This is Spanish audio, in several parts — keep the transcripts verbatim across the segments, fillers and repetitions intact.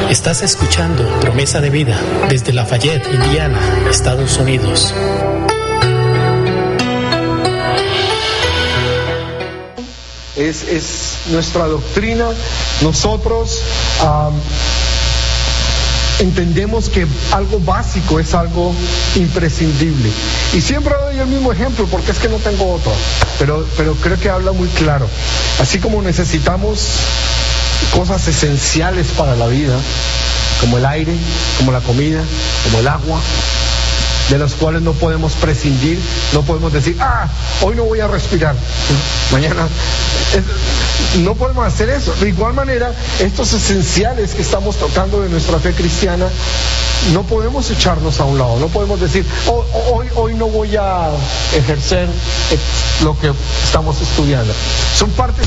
Estás escuchando Promesa de Vida desde Lafayette, Indiana, Estados Unidos. Es, es nuestra doctrina. Nosotros um, entendemos que algo básico es algo imprescindible. Y siempre doy el mismo ejemplo porque es que no tengo otro, pero, pero creo que habla muy claro. Así como necesitamos cosas esenciales para la vida, como el aire, como la comida, como el agua, de las cuales no podemos prescindir, no podemos decir, ah, hoy no voy a respirar, mañana, es, no podemos hacer eso. De igual manera, estos esenciales que estamos tocando de nuestra fe cristiana, no podemos echarlos a un lado, no podemos decir, oh, hoy, hoy no voy a ejercer lo que estamos estudiando. Son partes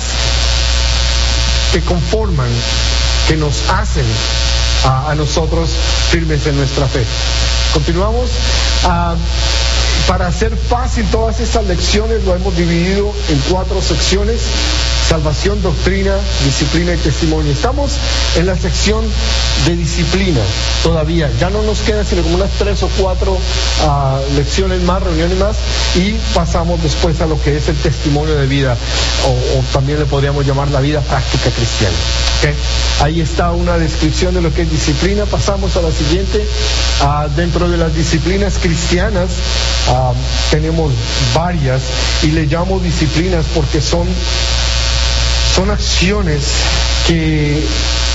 que conforman, que nos hacen a, a nosotros firmes en nuestra fe. Continuamos. Uh, para hacer fácil todas estas lecciones lo hemos dividido en cuatro secciones: salvación, doctrina, disciplina y testimonio. Estamos en la sección de disciplina todavía. Ya no nos quedan sino como unas tres o cuatro uh, lecciones más, reuniones más, y pasamos después a lo que es el testimonio de vida, o, o también le podríamos llamar la vida práctica cristiana. ¿Okay? Ahí está una descripción de lo que es disciplina. Pasamos a la siguiente. Uh, dentro de las disciplinas cristianas uh, tenemos varias, y le llamo disciplinas porque son Son acciones que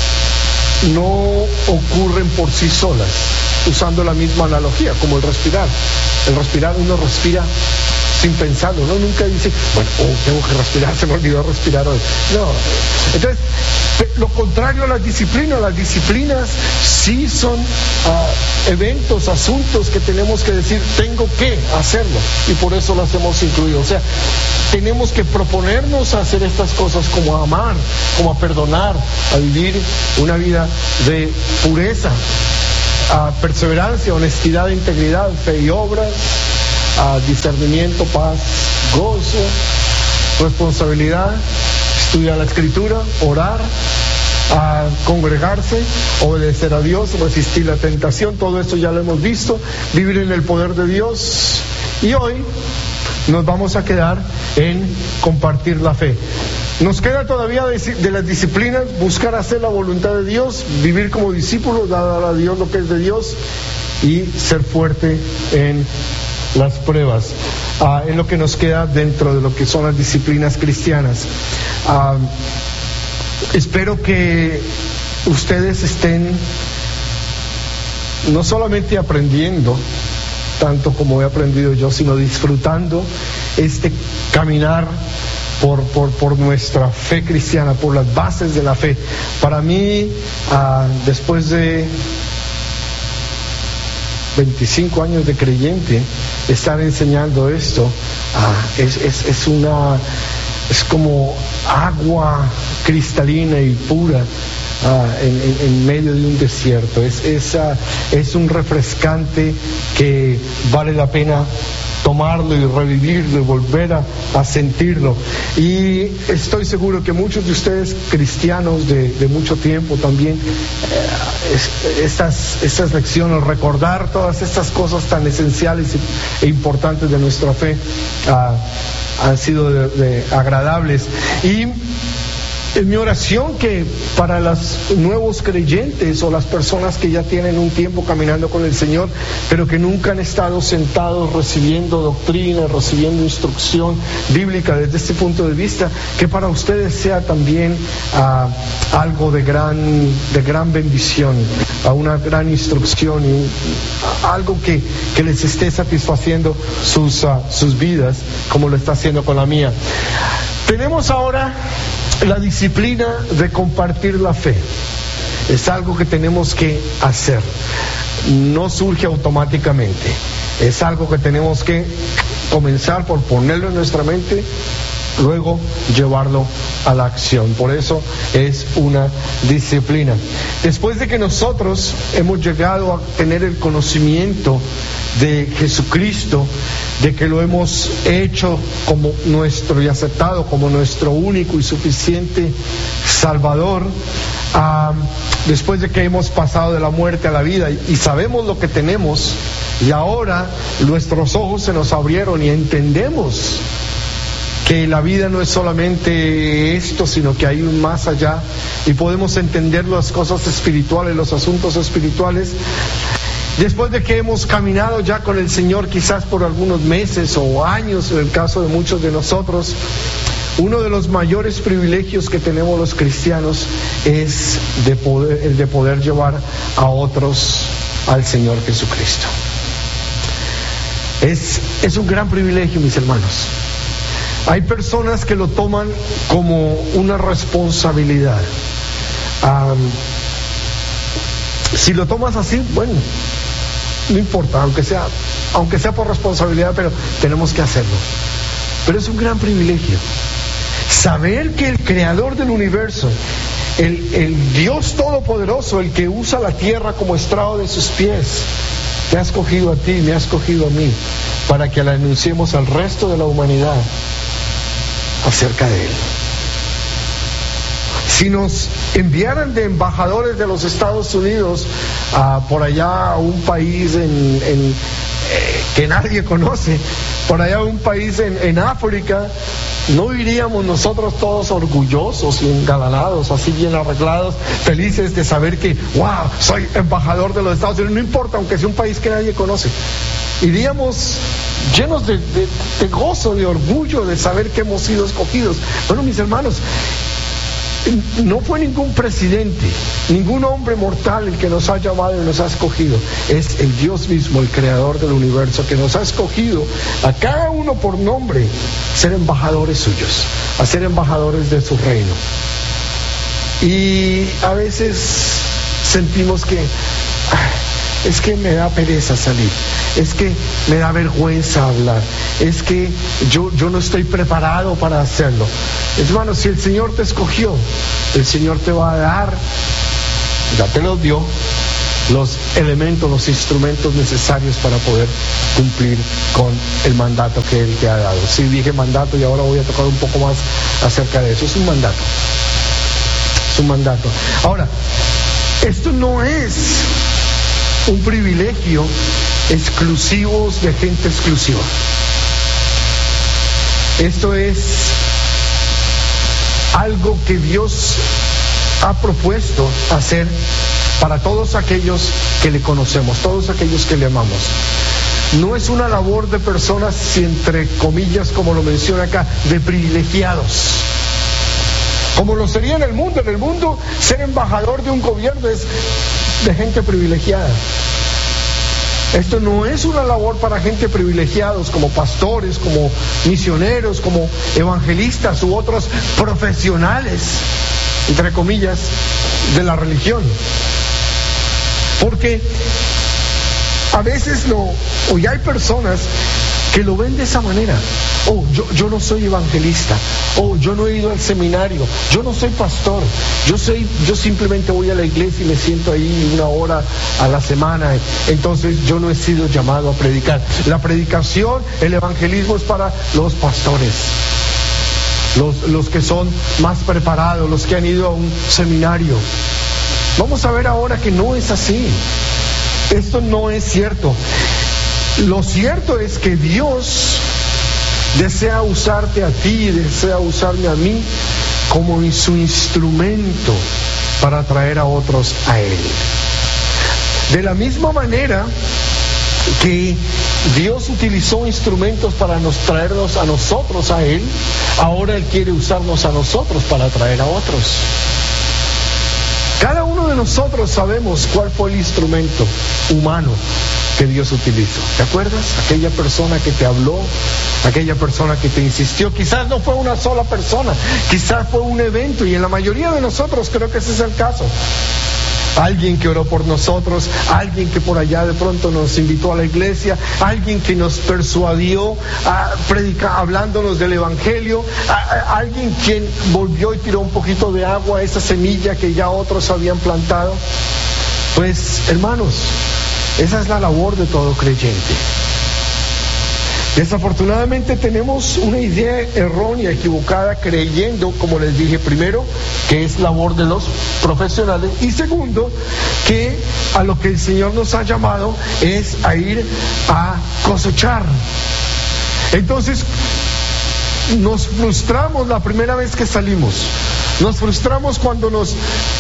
no ocurren por sí solas, usando la misma analogía, como el respirar. El respirar, uno respira sin pensarlo, ¿no? Nunca dice, bueno, oh, tengo que respirar, se me olvidó respirar hoy. No. Entonces, lo contrario a las disciplinas, las disciplinas sí son uh, eventos, asuntos que tenemos que decir, tengo que hacerlo, y por eso las hemos incluido. O sea, tenemos que proponernos a hacer estas cosas, como a amar, como a perdonar, a vivir una vida de pureza, a perseverancia, honestidad, integridad, fe y obras, a discernimiento, paz, gozo, responsabilidad, estudiar la Escritura, orar, a congregarse, obedecer a Dios, resistir la tentación. Todo esto ya lo hemos visto. Vivir en el poder de Dios. Y hoy nos vamos a quedar en compartir la fe. Nos queda todavía de, de las disciplinas: buscar hacer la voluntad de Dios, vivir como discípulos, dar a Dios lo que es de Dios, y ser fuerte en las pruebas. Ah, es lo que nos queda dentro de lo que son las disciplinas cristianas. Ah, espero que ustedes estén no solamente aprendiendo tanto como he aprendido yo, sino disfrutando este caminar por, por, por nuestra fe cristiana, por las bases de la fe. Para mí, ah, después de veinticinco años de creyente, estar enseñando esto ah, es, es, es una es como agua cristalina y pura ah, en, en, en medio de un desierto. Es, es, ah, es un refrescante que vale la pena tomarlo y revivirlo y volver a, a sentirlo. Y estoy seguro que muchos de ustedes, cristianos de, de mucho tiempo también, eh, es, estas, estas lecciones, recordar todas estas cosas tan esenciales e importantes de nuestra fe, ah, han sido de, de agradables. Y es mi oración que para los nuevos creyentes o las personas que ya tienen un tiempo caminando con el Señor, pero que nunca han estado sentados recibiendo doctrina, recibiendo instrucción bíblica desde este punto de vista, que para ustedes sea también uh, algo de gran, de gran bendición, uh, una gran instrucción, y uh, algo que, que les esté satisfaciendo sus, uh, sus vidas, como lo está haciendo con la mía. Tenemos ahora la disciplina de compartir la fe. Es algo que tenemos que hacer. No surge automáticamente. Es algo que tenemos que comenzar por ponerlo en nuestra mente, luego llevarlo a la acción. Por eso es una disciplina. Después de que nosotros hemos llegado a tener el conocimiento de Jesucristo, de que lo hemos hecho como nuestro y aceptado como nuestro único y suficiente Salvador, uh, después de que hemos pasado de la muerte a la vida y sabemos lo que tenemos, y ahora nuestros ojos se nos abrieron y entendemos que la vida no es solamente esto, sino que hay un más allá, y podemos entender las cosas espirituales, los asuntos espirituales. Después de que hemos caminado ya con el Señor quizás por algunos meses o años, en el caso de muchos de nosotros, uno de los mayores privilegios que tenemos los cristianos es de poder, el de poder llevar a otros al Señor Jesucristo. Es, es un gran privilegio, mis hermanos. Hay personas que lo toman como una responsabilidad. Um, si lo tomas así, bueno, no importa, aunque sea, aunque sea por responsabilidad, pero tenemos que hacerlo. Pero es un gran privilegio saber que el creador del universo, el, el Dios todopoderoso, el que usa la tierra como estrado de sus pies, te ha escogido a ti, me ha escogido a mí, para que la anunciemos al resto de la humanidad acerca de Él. Si nos enviaran de embajadores de los Estados Unidos uh, por allá a un país en, en, eh, que nadie conoce, por allá a un país en, en África, ¿no iríamos nosotros todos orgullosos y engalanados, así bien arreglados, felices de saber que, wow, soy embajador de los Estados Unidos? No importa, aunque sea un país que nadie conoce. Iríamos llenos de, de, de gozo, de orgullo, de saber que hemos sido escogidos. Bueno, mis hermanos, no fue ningún presidente, ningún hombre mortal el que nos ha llamado y nos ha escogido. Es el Dios mismo, el creador del universo, que nos ha escogido a cada uno por nombre ser embajadores suyos, a ser embajadores de su reino. Y a veces sentimos que ah, es que me da pereza salir, es que me da vergüenza hablar, es que yo, yo no estoy preparado para hacerlo. Hermano, si el Señor te escogió, el Señor te va a dar, ya te los dio, los elementos, los instrumentos necesarios para poder cumplir con el mandato que Él te ha dado. Sí, dije mandato y ahora voy a tocar un poco más acerca de eso. Es un mandato. Es un mandato. Ahora, esto no es un privilegio exclusivo de gente exclusiva. Esto es algo que Dios ha propuesto hacer para todos aquellos que le conocemos, todos aquellos que le amamos. No es una labor de personas, si entre comillas, como lo menciona acá, de privilegiados, como lo sería en el mundo. En el mundo, ser embajador de un gobierno es de gente privilegiada. Esto no es una labor para gente privilegiados como pastores, como misioneros, como evangelistas u otros profesionales, entre comillas, de la religión. Porque a veces no, o ya hay personas que lo ven de esa manera. Oh, yo, yo no soy evangelista. Oh, yo no he ido al seminario. Yo no soy pastor. Yo soy, yo simplemente voy a la iglesia y me siento ahí una hora a la semana. Entonces yo no he sido llamado a predicar. La predicación, el evangelismo es para los pastores, los, los que son más preparados, los que han ido a un seminario. Vamos a ver ahora que no es así. Esto no es cierto. Lo cierto es que Dios desea usarte a ti, desea usarme a mí como su instrumento para traer a otros a Él. De la misma manera que Dios utilizó instrumentos para nos traernos a nosotros a Él, ahora Él quiere usarnos a nosotros para traer a otros. Cada uno de nosotros sabemos cuál fue el instrumento humano que Dios utilizó. ¿Te acuerdas? Aquella persona que te habló, aquella persona que te insistió. Quizás no fue una sola persona, quizás fue un evento, y en la mayoría de nosotros creo que ese es el caso. Alguien que oró por nosotros, alguien que por allá de pronto nos invitó a la iglesia, alguien que nos persuadió a predicar, hablándonos del evangelio, a, a, alguien quien volvió y tiró un poquito de agua a esa semilla que ya otros habían plantado. Pues, hermanos, esa es la labor de todo creyente. Desafortunadamente tenemos una idea errónea, equivocada, creyendo, como les dije primero, que es labor de los profesionales. Y segundo, que a lo que el Señor nos ha llamado es a ir a cosechar. Entonces, nos frustramos la primera vez que salimos. Nos frustramos cuando nos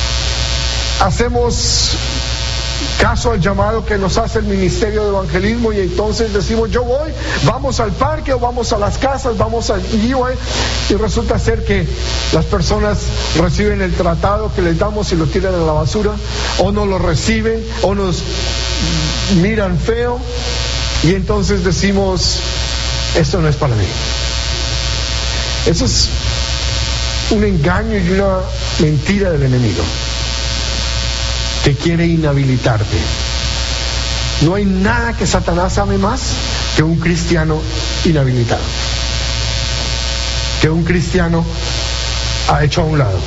hacemos caso al llamado que nos hace el ministerio de evangelismo y entonces decimos yo voy, vamos al parque o vamos a las casas, vamos al I U A y resulta ser que las personas reciben el tratado que les damos y lo tiran a la basura o no lo reciben o nos miran feo y entonces decimos esto no es para mí. Eso es un engaño y una mentira del enemigo que quiere inhabilitarte. No hay nada que Satanás ame más que un cristiano inhabilitado, que un cristiano ha hecho a un lado.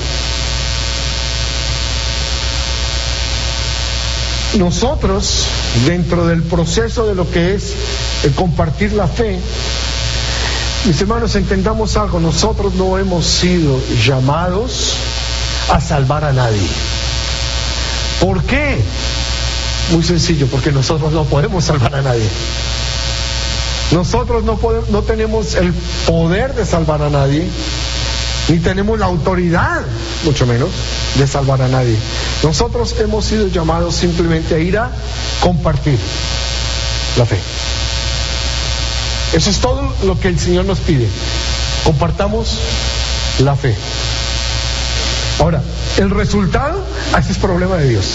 Nosotros, dentro del proceso de lo que es el compartir la fe, mis hermanos, entendamos algo, nosotros no hemos sido llamados a salvar a nadie. ¿Por qué? Muy sencillo, porque nosotros no podemos salvar a nadie. Nosotros no podemos, no tenemos el poder de salvar a nadie, ni tenemos la autoridad, mucho menos, de salvar a nadie. Nosotros hemos sido llamados simplemente a ir a compartir la fe. Eso es todo lo que el Señor nos pide. Compartamos la fe. Ahora, el resultado, ese es problema de Dios.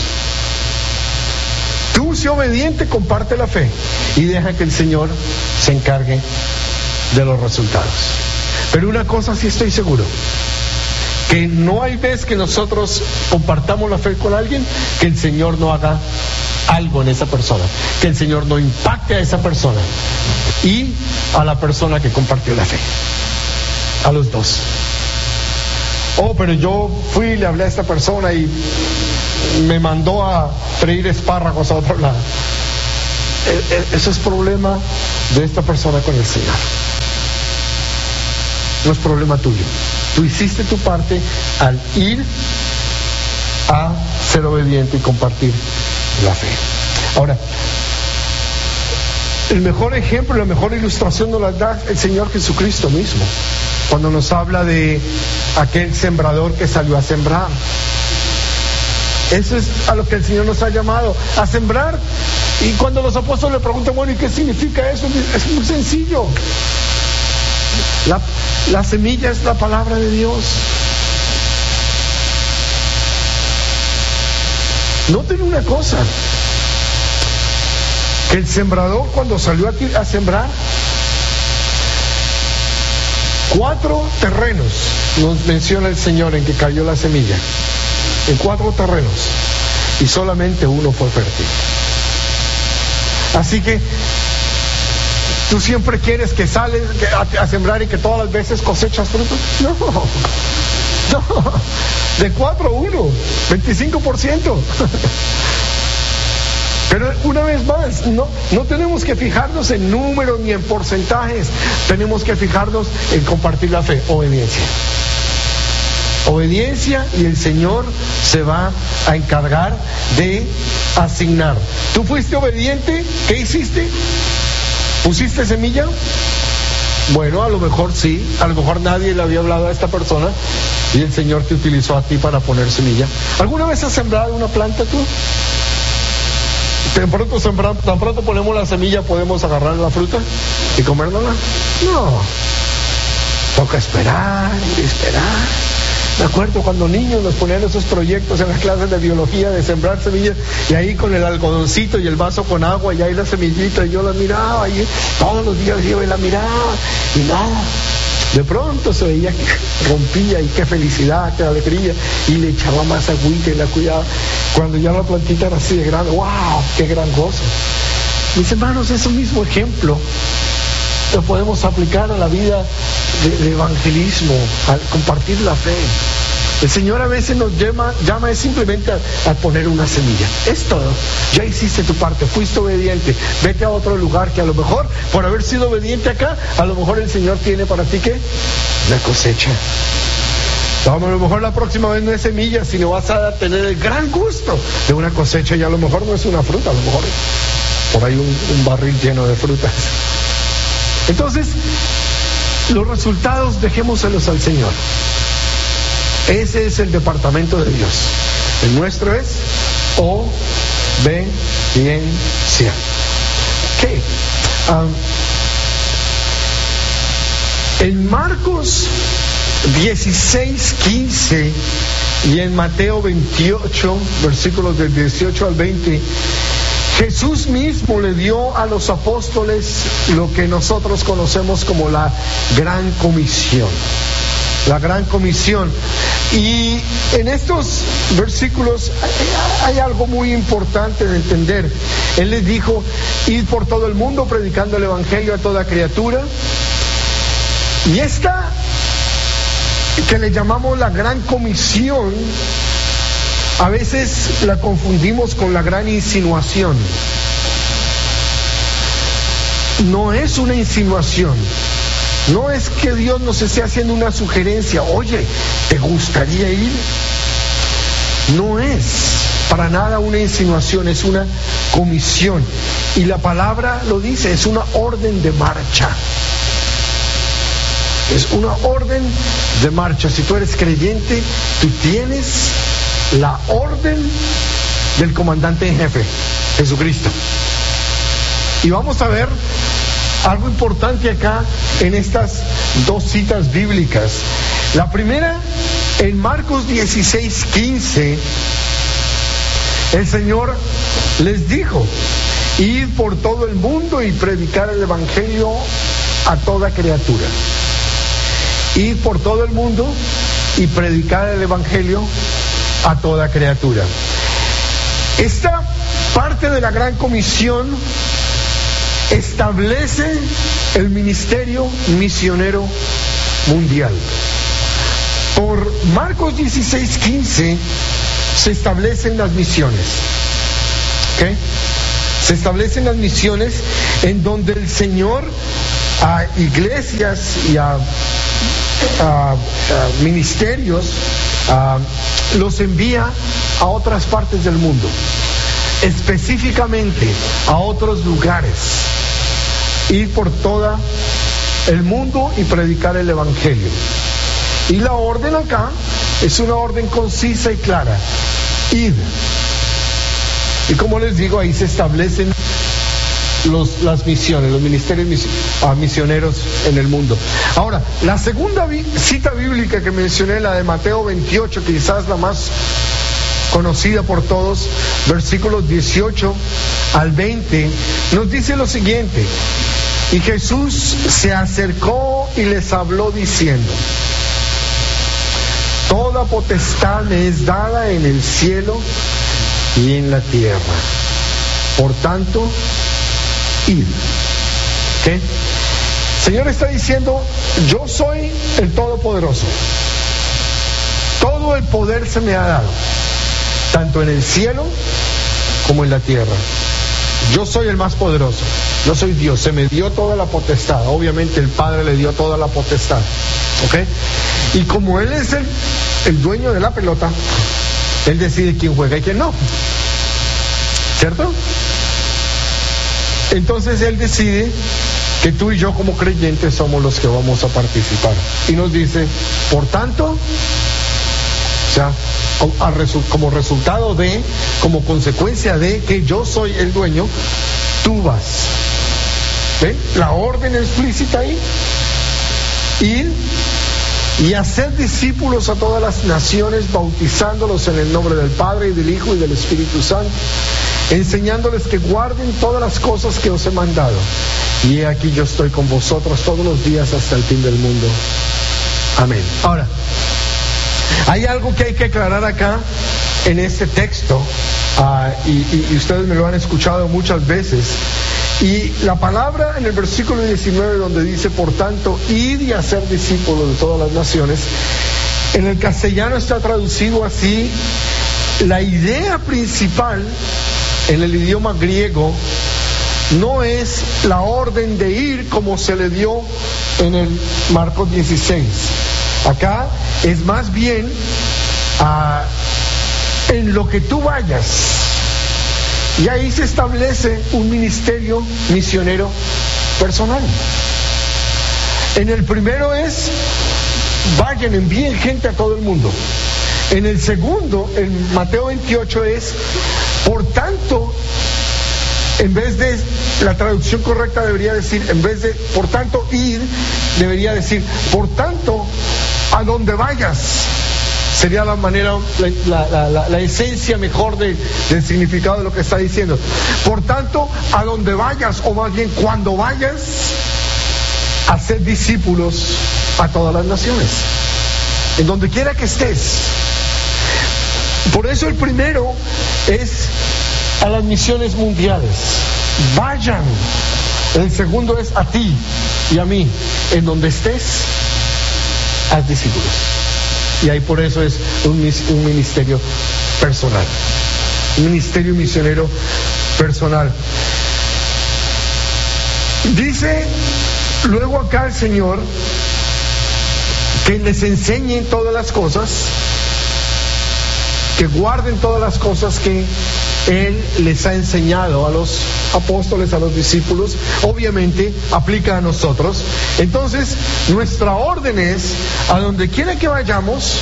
Tú, sé obediente, comparte la fe y deja que el Señor se encargue de los resultados. Pero una cosa sí estoy seguro, que no hay vez que nosotros compartamos la fe con alguien que el Señor no haga algo en esa persona, que el Señor no impacte a esa persona y a la persona que compartió la fe, a los dos. Oh, pero yo fui y le hablé a esta persona y me mandó a freír espárragos a otro lado. Eso es problema de esta persona con el Señor. No es problema tuyo. Tú hiciste tu parte al ir a ser obediente y compartir la fe. Ahora, el mejor ejemplo, la mejor ilustración nos la da el Señor Jesucristo mismo, cuando nos habla de aquel sembrador que salió a sembrar. Eso es a lo que el Señor nos ha llamado, a sembrar. Y cuando los apóstoles le preguntan, bueno, ¿y qué significa eso? Es muy sencillo. La, la semilla es la palabra de Dios. Noten una cosa, que el sembrador cuando salió aquí a sembrar, cuatro terrenos nos menciona el Señor en que cayó la semilla, en cuatro terrenos, y solamente uno fue fértil. Así que tú siempre quieres que sales a, a sembrar y que todas las veces cosechas frutos. No, no, de cuatro a uno, veinticinco por ciento. Pero una vez más, no, no tenemos que fijarnos en números ni en porcentajes, tenemos que fijarnos en compartir la fe, obediencia. Obediencia, y el Señor se va a encargar de asignar. ¿Tú fuiste obediente? ¿Qué hiciste? ¿Pusiste semilla? Bueno, a lo mejor sí, a lo mejor nadie le había hablado a esta persona y el Señor te utilizó a ti para poner semilla. ¿Alguna vez has sembrado una planta tú? Tan pronto, sembrar, tan pronto ponemos la semilla, ¿podemos agarrar la fruta y comérnosla? No. Toca esperar y esperar. Me acuerdo cuando niños nos ponían esos proyectos en las clases de biología de sembrar semillas, y ahí con el algodoncito y el vaso con agua y ahí la semillita, y yo la miraba y todos los días yo la miraba y nada. De pronto se veía que rompía, y qué felicidad, qué alegría, y le echaba más agüita y la cuidaba. Cuando ya la plantita era así de grande, ¡wow! ¡Qué gran gozo! Mis hermanos, ese mismo ejemplo lo podemos aplicar a la vida de, de evangelismo, al compartir la fe. El Señor a veces nos llama, llama es simplemente a, a poner una semilla. Es todo. Ya hiciste tu parte, fuiste obediente. Vete a otro lugar que a lo mejor, por haber sido obediente acá, a lo mejor el Señor tiene para ti, ¿qué? Una cosecha. A lo mejor la próxima vez no es semilla, sino vas a tener el gran gusto de una cosecha, y a lo mejor no es una fruta, a lo mejor por ahí un, un barril lleno de frutas. Entonces, los resultados dejémoselos al Señor. Ese es el departamento de Dios. El nuestro es obediencia. ¿Qué? Um, en Marcos dieciséis, quince y en Mateo veintiocho, versículos del dieciocho al veinte, Jesús mismo le dio a los apóstoles lo que nosotros conocemos como la Gran Comisión. La Gran Comisión. Y en estos versículos hay, hay algo muy importante de entender. Él les dijo: id por todo el mundo predicando el Evangelio a toda criatura. Y esta que le llamamos la Gran Comisión, a veces la confundimos con la Gran Insinuación. No es una insinuación. No es que Dios nos esté haciendo una sugerencia: oye, ¿te gustaría ir? No es para nada una insinuación, es una comisión. Y la palabra lo dice, es una orden de marcha. Es una orden de marcha. Si tú eres creyente, tú tienes la orden del comandante en jefe, Jesucristo. Y vamos a ver algo importante acá en estas dos citas bíblicas. La primera, en Marcos dieciséis, quince, el Señor les dijo: id por todo el mundo y predicar el Evangelio a toda criatura. Id por todo el mundo y predicar el Evangelio a toda criatura. Esta parte de la Gran Comisión establece el ministerio misionero mundial. Por Marcos dieciséis, quince se establecen las misiones. ¿Okay? Se establecen las misiones en donde el Señor a iglesias y a, a, a ministerios a, los envía a otras partes del mundo, específicamente a otros lugares. Ir por todo el mundo y predicar el Evangelio. Y la orden acá es una orden concisa y clara: id. Y como les digo, ahí se establecen los, las misiones, los ministerios mis, uh, misioneros en el mundo. Ahora, la segunda vi, cita bíblica que mencioné, la de Mateo veintiocho, quizás la más conocida por todos, versículos dieciocho al veinte, nos dice lo siguiente: y Jesús se acercó y les habló diciendo: toda potestad me es dada en el cielo y en la tierra. Por tanto, id. ¿Qué? El Señor está diciendo: yo soy el Todopoderoso. Todo el poder se me ha dado, tanto en el cielo como en la tierra. Yo soy el más poderoso. Yo soy Dios. Se me dio toda la potestad. Obviamente el Padre le dio toda la potestad. ¿Ok? Y como Él es el, el dueño de la pelota, Él decide quién juega y quién no. ¿Cierto? Entonces Él decide que tú y yo como creyentes somos los que vamos a participar. Y nos dice: por tanto, o sea, como resultado de, como consecuencia de que yo soy el dueño, tú vas. ¿Ven? La orden explícita ahí: ir y hacer discípulos a todas las naciones, bautizándolos en el nombre del Padre y del Hijo y del Espíritu Santo, enseñándoles que guarden todas las cosas que os he mandado. Y he aquí yo estoy con vosotros todos los días hasta el fin del mundo. Amén. Ahora, hay algo que hay que aclarar acá en este texto, uh, y, y, y ustedes me lo han escuchado muchas veces. Y la palabra en el versículo diecinueve, donde dice: por tanto, id y hacer discípulos de todas las naciones, en el castellano está traducido así. La idea principal en el idioma griego no es la orden de ir como se le dio en el Marcos dieciséis. Acá es más bien uh, en lo que tú vayas. Y ahí se establece un ministerio misionero personal. En el primero es, vayan, envíen gente a todo el mundo. En el segundo, en Mateo veintiocho es, por tanto, en vez de, la traducción correcta debería decir, en vez de, por tanto, ir, debería decir, por tanto, a donde vayas. Sería la manera, la, la, la, la esencia mejor de, del significado de lo que está diciendo. Por tanto, a donde vayas, o más bien cuando vayas, a ser discípulos a todas las naciones, en donde quiera que estés. Por eso el primero es a las misiones mundiales. Vayan. El segundo es a ti y a mí. En donde estés, haz discípulos. Y ahí por eso es un, un ministerio personal, un ministerio misionero personal. Dice luego acá el Señor que les enseñen todas las cosas, que guarden todas las cosas que Él les ha enseñado a los apóstoles, a los discípulos. Obviamente aplica a nosotros. Entonces nuestra orden es, a donde quiera que vayamos,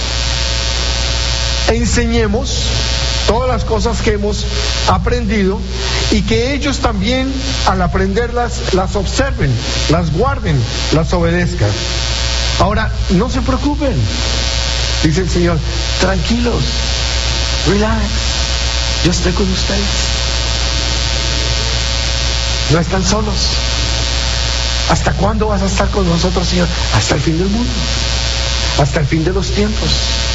enseñemos todas las cosas que hemos aprendido, y que ellos también, al aprenderlas, las observen, las guarden, las obedezcan. Ahora, no se preocupen, dice el Señor, tranquilos, relax, yo estoy con ustedes. No están solos. ¿Hasta cuándo vas a estar con nosotros, Señor? Hasta el fin del mundo, hasta el fin de los tiempos.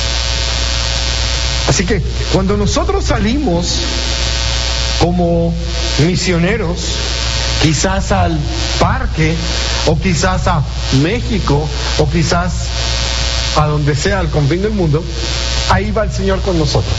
Así que cuando nosotros salimos como misioneros, quizás al parque, o quizás a México, o quizás a donde sea, al confín del mundo, ahí va el Señor con nosotros.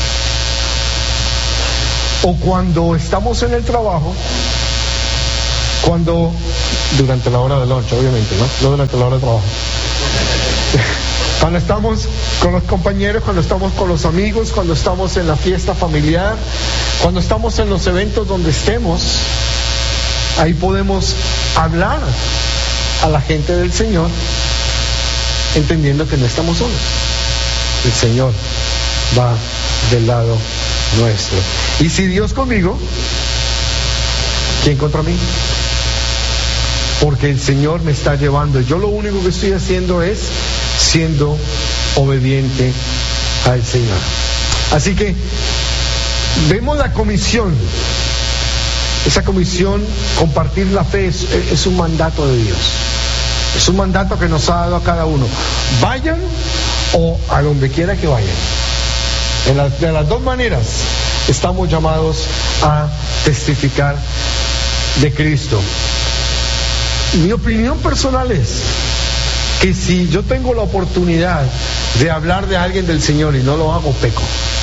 O cuando estamos en el trabajo, cuando, durante la hora de lunch, obviamente, ¿no? No durante la hora de trabajo. Cuando estamos con los compañeros, cuando estamos con los amigos, cuando estamos en la fiesta familiar, cuando estamos en los eventos donde estemos, ahí podemos hablar a la gente del Señor, entendiendo que no estamos solos. El Señor va del lado nuestro. Y si Dios conmigo, ¿quién contra mí? Porque el Señor me está llevando. Yo lo único que estoy haciendo es siendo obediente al Señor. Así que vemos la comisión. Esa comisión, compartir la fe, es, es un mandato de Dios. Es un mandato que nos ha dado a cada uno. Vayan, o a donde quiera que vayan. En la, de las dos maneras estamos llamados a testificar de Cristo. Mi opinión personal es que si yo tengo la oportunidad de hablar de alguien del Señor y no lo hago, peco.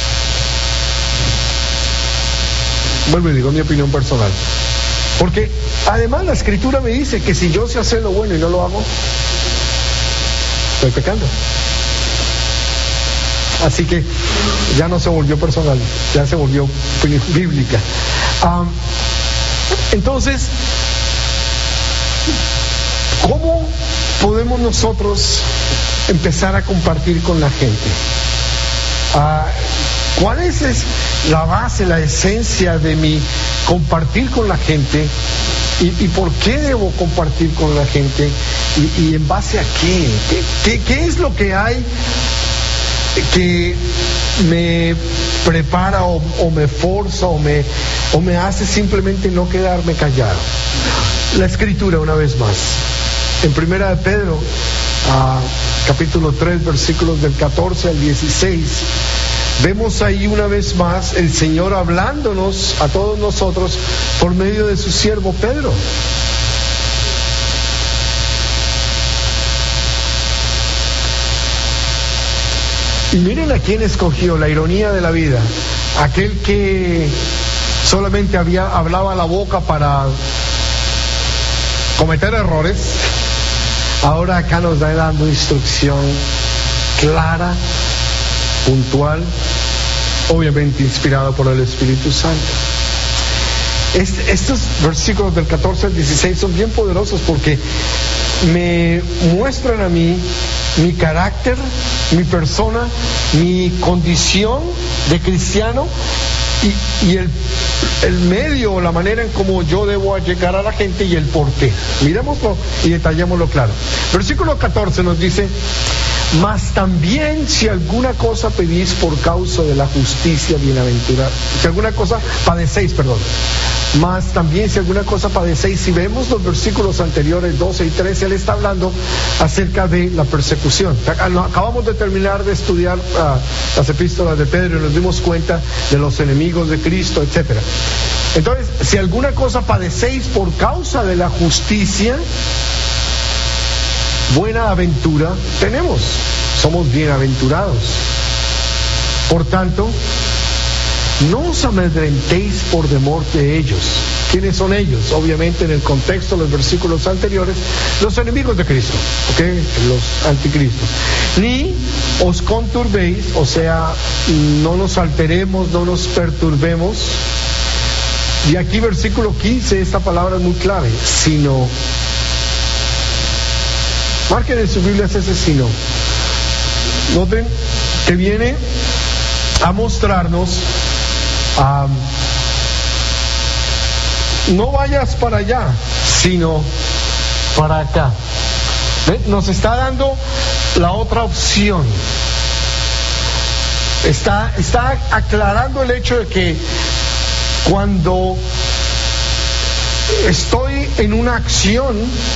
Vuelvo y digo mi opinión personal. Porque además la Escritura me dice que si yo sé hacer lo bueno y no lo hago, estoy pecando. Así que ya no se volvió personal, ya se volvió bíblica. Um, entonces, ¿cómo podemos nosotros empezar a compartir con la gente? Uh, ¿Cuál es, es la base, la esencia de mi compartir con la gente? ¿Y, y por qué debo compartir con la gente? ¿Y, y en base a qué? ¿Qué, qué? ¿Qué es lo que hay que me prepara o, o me forza o me, o me hace simplemente no quedarme callado? La Escritura, una vez más, en Primera de Pedro, uh, capítulo tres, versículos del catorce al dieciséis, vemos ahí una vez más el Señor hablándonos a todos nosotros por medio de su siervo Pedro. Y miren a quién escogió, la ironía de la vida. Aquel que solamente había, hablaba la boca para cometer errores, ahora acá nos da dando instrucción clara, puntual, obviamente inspirada por el Espíritu Santo. Este, estos versículos del catorce al dieciséis son bien poderosos porque me muestran a mí mi carácter, mi persona, mi condición de cristiano y, y el, el medio o la manera en cómo yo debo llegar a la gente y el por qué. Miremoslo y detallémoslo claro. Versículo catorce nos dice: mas también si alguna cosa pedís por causa de la justicia bienaventurada, si alguna cosa padecéis, perdón, mas también si alguna cosa padecéis, si vemos los versículos anteriores doce y trece, él está hablando acerca de la persecución. Acabamos de terminar de estudiar uh, las epístolas de Pedro y nos dimos cuenta de los enemigos de Cristo, etcétera. Entonces, si alguna cosa padecéis por causa de la justicia, buena aventura tenemos, somos bienaventurados. Por tanto, no os amedrentéis por temor de ellos. ¿Quiénes son ellos? Obviamente, en el contexto de los versículos anteriores, los enemigos de Cristo, ¿ok? Los anticristos. Ni os conturbéis, o sea, no nos alteremos, no nos perturbemos. Y aquí, versículo quince, esta palabra es muy clave: sino. Marquen en sus Biblias ese sino. Noten que viene a mostrarnos, um, no vayas para allá, sino para acá. ¿Ven? Nos está dando la otra opción. Está, está aclarando el hecho de que cuando estoy en una acción,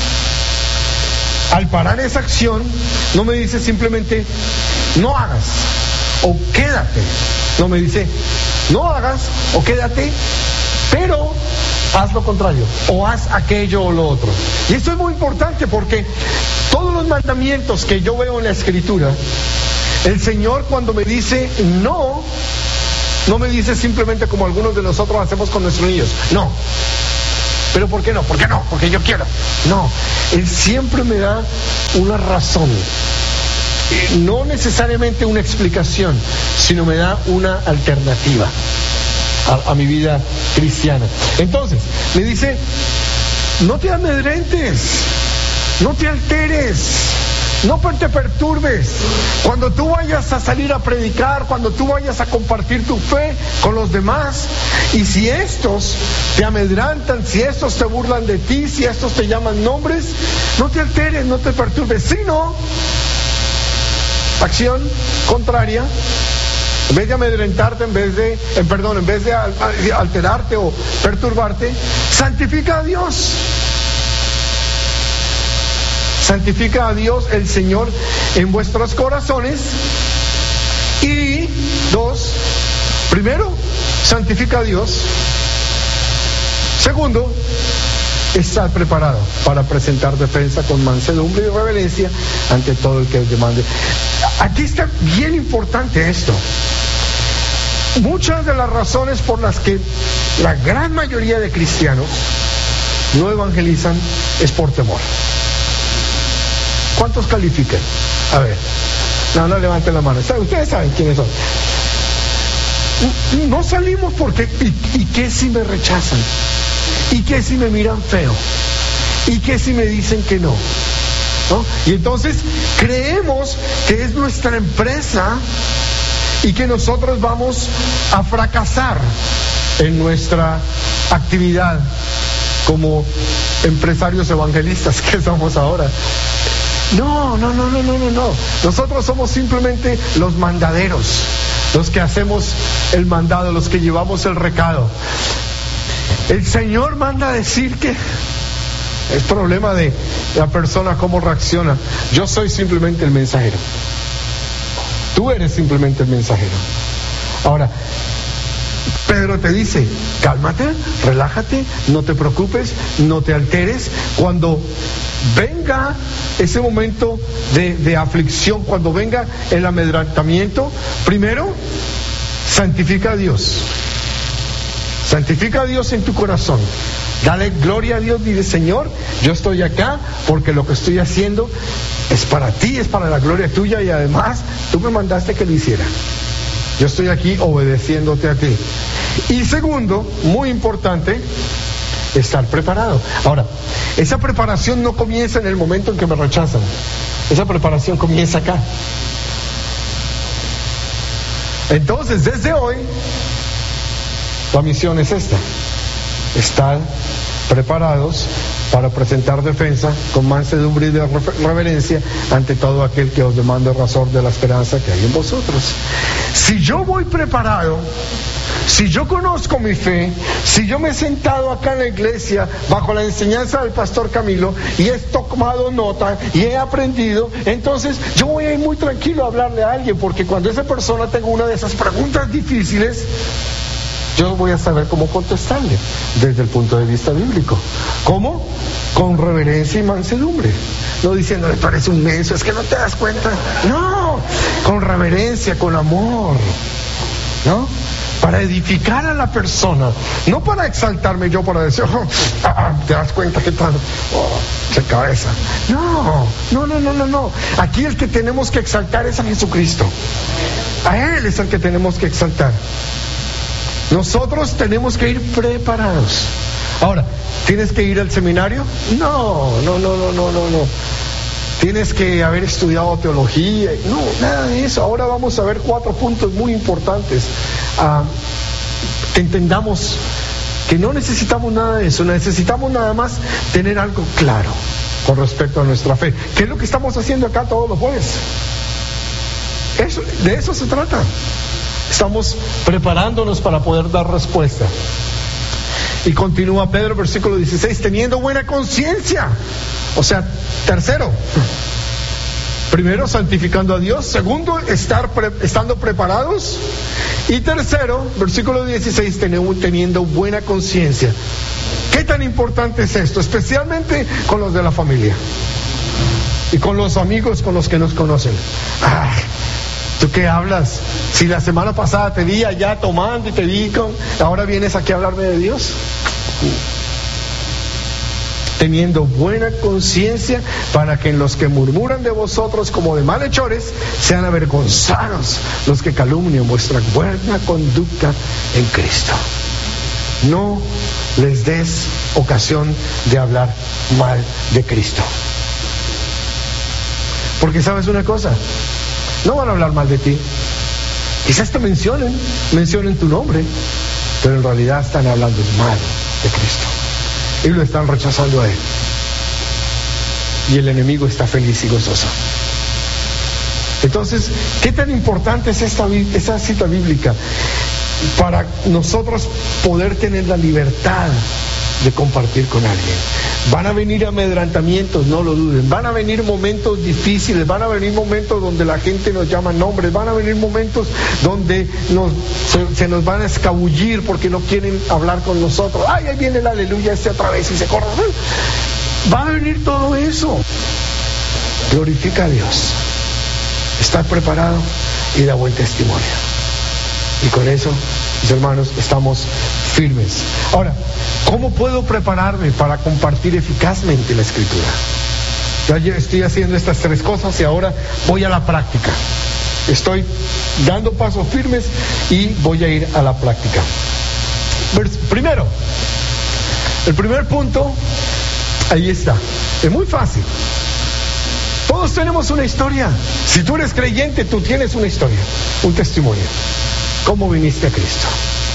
al parar esa acción, no me dice simplemente no hagas o quédate. No, me dice no hagas o quédate, pero haz lo contrario o haz aquello o lo otro. Y esto es muy importante porque todos los mandamientos que yo veo en la Escritura, el Señor cuando me dice no, no me dice simplemente como algunos de nosotros hacemos con nuestros niños, no. ¿Pero por qué no? ¿Por qué no? Porque yo quiero. No, Él siempre me da una razón. No necesariamente una explicación, sino me da una alternativa a, a mi vida cristiana. Entonces, me dice, no te amedrentes, no te alteres, no te perturbes. Cuando tú vayas a salir a predicar, cuando tú vayas a compartir tu fe con los demás, y si estos te amedrantan, si estos te burlan de ti, si estos te llaman nombres, no te alteres, no te perturbes, sino acción contraria. En vez de amedrentarte, en vez de, eh, perdón, en vez de alterarte o perturbarte, santifica a Dios. Santifica a Dios el Señor en vuestros corazones. Y dos, primero, santifica a Dios. Segundo, estar preparado para presentar defensa con mansedumbre y reverencia ante todo el que os demande. Aquí está bien importante esto. Muchas de las razones por las que la gran mayoría de cristianos no evangelizan es por temor. ¿Cuántos califican? A ver, no, no levanten la mano. Ustedes saben quiénes son. No salimos porque, ¿y, y qué si me rechazan? ¿Y qué si me miran feo? ¿Y qué si me dicen que no? ¿No? Y entonces creemos que es nuestra empresa y que nosotros vamos a fracasar en nuestra actividad como empresarios evangelistas que somos ahora. No, no, no, no, no, no, no. Nosotros somos simplemente los mandaderos, los que hacemos el mandado, los que llevamos el recado. El Señor manda a decir que es problema de la persona cómo reacciona. Yo soy simplemente el mensajero. Tú eres simplemente el mensajero. Ahora, Pedro te dice, cálmate, relájate, no te preocupes, no te alteres. Cuando venga ese momento de, de aflicción, cuando venga el amedrentamiento, primero, santifica a Dios. Santifica a Dios en tu corazón. Dale gloria a Dios. Dile, Señor, yo estoy acá porque lo que estoy haciendo es para ti, es para la gloria tuya, y además tú me mandaste que lo hiciera. Yo estoy aquí obedeciéndote a ti. Y segundo, muy importante, estar preparado. Ahora, esa preparación no comienza en el momento en que me rechazan. Esa preparación comienza acá. Entonces, desde hoy, la misión es esta: estar preparados para presentar defensa con mansedumbre y de reverencia ante todo aquel que os demande razón de la esperanza que hay en vosotros. Si yo voy preparado, si yo conozco mi fe, si yo me he sentado acá en la iglesia bajo la enseñanza del pastor Camilo y he tomado nota y he aprendido, entonces yo voy a ir muy tranquilo a hablarle a alguien, porque cuando esa persona tenga una de esas preguntas difíciles, yo voy a saber cómo contestarle desde el punto de vista bíblico. ¿Cómo? Con reverencia y mansedumbre. No diciéndole, tú eres un menso, es que no te das cuenta. No, con reverencia, con amor, ¿no? Para edificar a la persona, no para exaltarme yo, para decir, oh, ah, te das cuenta que tal, oh, de cabeza. No, no, no, no, no, no. Aquí el que tenemos que exaltar es a Jesucristo. A Él es el que tenemos que exaltar. Nosotros tenemos que ir preparados. Ahora, ¿tienes que ir al seminario? No, no, no, no, no, no, no. Tienes que haber estudiado teología. No, nada de eso. Ahora vamos a ver cuatro puntos muy importantes. Uh, que entendamos que no necesitamos nada de eso. Necesitamos nada más tener algo claro con respecto a nuestra fe. ¿Qué es lo que estamos haciendo acá todos los jueves? Eso, de eso se trata. Estamos preparándonos para poder dar respuesta. Y continúa Pedro, versículo dieciséis, teniendo buena conciencia. O sea, tercero, primero, santificando a Dios. Segundo, estar pre- estando preparados. Y tercero, versículo dieciséis, teniendo buena conciencia. ¿Qué tan importante es esto? Especialmente con los de la familia y con los amigos con los que nos conocen. ¡Ay! ¿Tú qué hablas? Si la semana pasada te vi allá tomando y te vi con... ahora vienes aquí a hablarme de Dios. Teniendo buena conciencia, para que en los que murmuran de vosotros como de malhechores sean avergonzados los que calumnian vuestra buena conducta en Cristo. No les des ocasión de hablar mal de Cristo. Porque ¿sabes una cosa? No van a hablar mal de ti. Quizás te mencionen, mencionen tu nombre, pero en realidad están hablando mal de Cristo y lo están rechazando a Él. Y el enemigo está feliz y gozoso. Entonces, ¿qué tan importante es esta, esta cita bíblica para nosotros poder tener la libertad de compartir con alguien? Van a venir amedrantamientos, no lo duden. Van a venir momentos difíciles, van a venir momentos donde la gente nos llama nombres, van a venir momentos donde nos, se, se nos van a escabullir porque no quieren hablar con nosotros. Ay, ahí viene el aleluya este otra vez y se corre. Va a venir todo eso. Glorifica a Dios. Estar preparado y da buen testimonio. Y con eso, mis hermanos, estamos firmes. Ahora, ¿cómo puedo prepararme para compartir eficazmente la Escritura? Ya estoy haciendo estas tres cosas y ahora voy a la práctica. Estoy dando pasos firmes y voy a ir a la práctica. Primero, el primer punto, ahí está. Es muy fácil. Todos tenemos una historia. Si tú eres creyente, tú tienes una historia, un testimonio. ¿Cómo viniste a Cristo?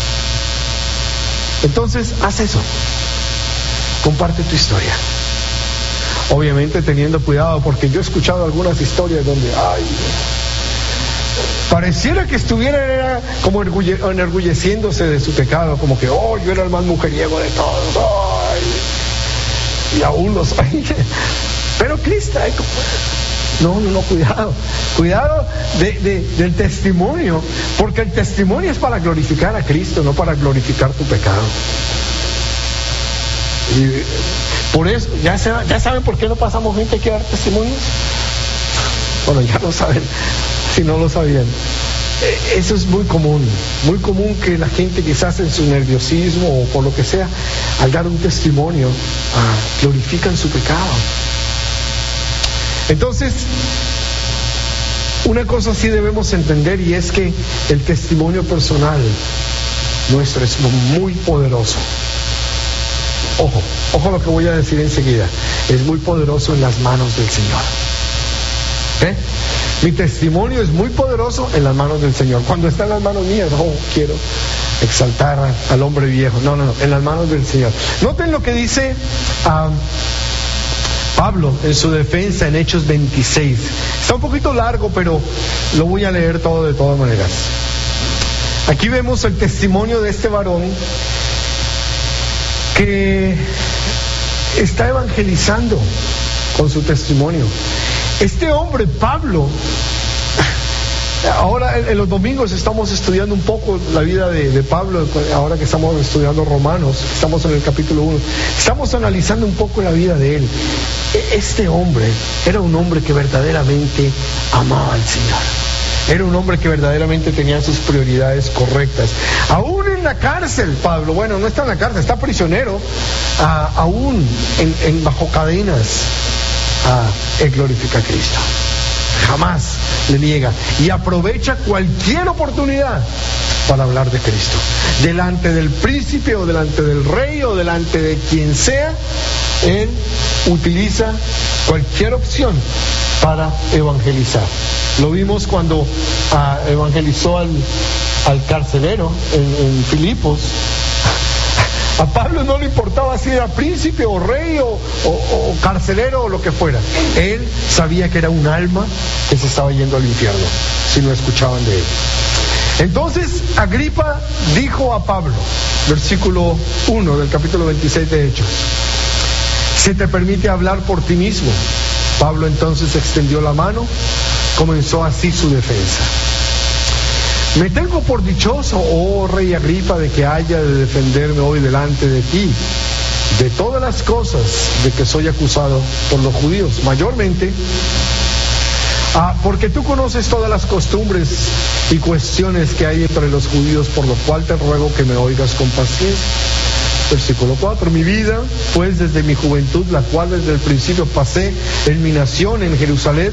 Entonces, haz eso. Comparte tu historia. Obviamente teniendo cuidado, porque yo he escuchado algunas historias donde, ay, pareciera que estuviera como orgulle- enorgulleciéndose de su pecado, como que, oh, yo era el más mujeriego de todos, ay, y aún lo soy. Pero Cristo, ay, no, no, no, cuidado, cuidado de, de, del testimonio, porque el testimonio es para glorificar a Cristo, no para glorificar tu pecado. Y por eso, ¿ya, se, ¿ya saben por qué no pasamos gente que dar testimonios? Bueno, ya lo saben, si no lo sabían. Eso es muy común, muy común que la gente quizás en su nerviosismo o por lo que sea, al dar un testimonio, uh, glorifican su pecado. Entonces, una cosa sí debemos entender, y es que el testimonio personal nuestro es muy poderoso. Ojo, ojo lo que voy a decir enseguida, es muy poderoso en las manos del Señor. ¿Eh? Mi testimonio es muy poderoso en las manos del Señor. Cuando está en las manos mías, no quiero exaltar al hombre viejo. No, no, no, en las manos del Señor. Noten lo que dice uh, Pablo en su defensa en Hechos veintiséis. Está un poquito largo, pero lo voy a leer todo de todas maneras. Aquí vemos el testimonio de este varón que está evangelizando con su testimonio. Este hombre, Pablo, ahora en, en los domingos estamos estudiando un poco la vida de, de Pablo, ahora que estamos estudiando Romanos, estamos en el capítulo uno, estamos analizando un poco la vida de él. Este hombre era un hombre que verdaderamente amaba al Señor. Era un hombre que verdaderamente tenía sus prioridades correctas. Aún en la cárcel, Pablo, bueno, no está en la cárcel, está prisionero, a, aún en, en bajo cadenas, a, él glorifica a Cristo. Jamás le niega y aprovecha cualquier oportunidad para hablar de Cristo. Delante del príncipe o delante del rey o delante de quien sea, él utiliza cualquier opción para evangelizar. Lo vimos cuando uh, evangelizó al, al carcelero en, en Filipos. A Pablo no le importaba si era príncipe o rey o, o, o carcelero o lo que fuera. Él sabía que era un alma que se estaba yendo al infierno si no escuchaban de él. Entonces Agripa dijo a Pablo, versículo uno del capítulo veintiséis de Hechos: ¿se te permite hablar por ti mismo? Pablo entonces extendió la mano, comenzó así su defensa. Me tengo por dichoso, oh rey Agripa, de que haya de defenderme hoy delante de ti de todas las cosas de que soy acusado por los judíos, mayormente ah, porque tú conoces todas las costumbres y cuestiones que hay entre los judíos, por lo cual te ruego que me oigas con paciencia. Versículo cuatro: mi vida, pues desde mi juventud, la cual desde el principio pasé en mi nación, en Jerusalén,